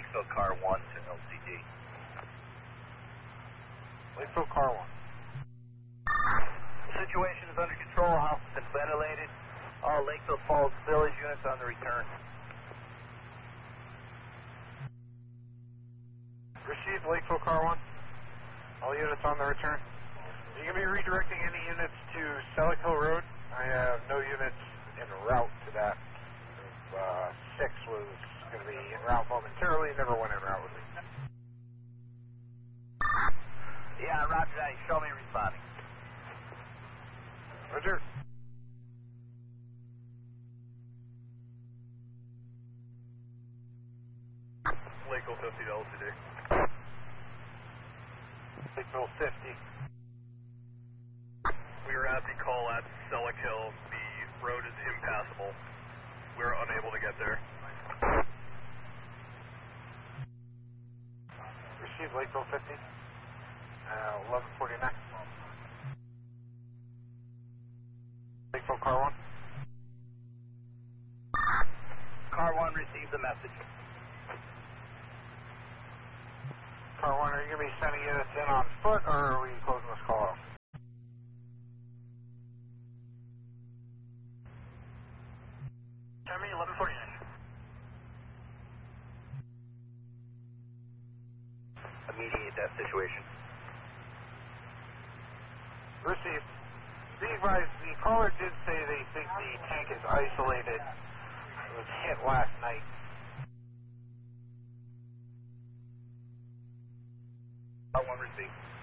Lakeville Car 1 to LCD. Lakeville Car 1. Situation is under control. House has been ventilated. All Lakeville Falls Village units on the return. Received Lakeville Car 1. All units on the return. Are you going to be redirecting any units to Selleck Hill Road? I have no units en route to that. 6 was going to be en route momentarily, never went en route with me. Yeah, roger that. Show me responding. Roger. Lakeville 50 to LCD. Lakeville 50. We are at the call at Selleck Hill. The road is impassable. We're unable to get there. Received Lakeville 50. 1149. Lakeville Car 1. Car 1 received the message. Car 1, are you going to be sending units in on foot, or are we closing this call off? Tommy, 1149. Immediate that situation. Received. Be advised, the caller did say they think the tank is isolated. It was hit last night. Car 1 received.